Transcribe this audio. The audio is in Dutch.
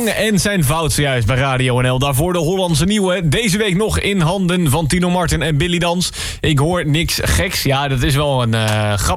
Lang en zijn fout zojuist bij Radio NL. Daarvoor de Hollandse nieuwe. Deze week nog in handen van Tino Martin en Billy Dans. Ik hoor niks geks. Ja, dat is wel een grap.